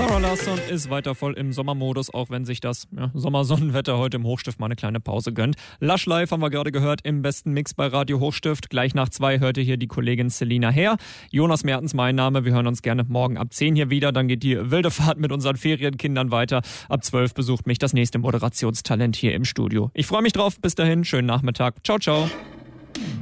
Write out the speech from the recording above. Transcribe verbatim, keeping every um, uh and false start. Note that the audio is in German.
Sarah Larsson ist weiter voll im Sommermodus, auch wenn sich das ja, Sommersonnenwetter heute im Hochstift mal eine kleine Pause gönnt. Lush Live haben wir gerade gehört im besten Mix bei Radio Hochstift. Gleich nach zwei hört ihr hier die Kollegin Selina her. Jonas Mertens mein Name. Wir hören uns gerne morgen ab zehn hier wieder. Dann geht die wilde Fahrt mit unseren Ferienkindern weiter. Ab zwölf besucht mich das nächste Moderationstalent hier im Studio. Ich freue mich drauf. Bis dahin, schönen Nachmittag. Ciao, ciao.